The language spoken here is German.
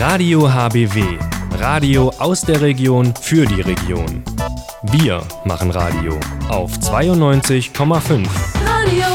Radio HBW. Radio aus der Region für die Region. Wir machen Radio auf 92,5. Radio